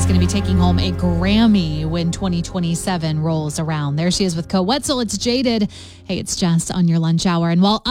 going to be taking home a Grammy when 2027 rolls around. There she is with Koe Wetzel. It's Jaded. Hey, it's Jess on your lunch hour. And while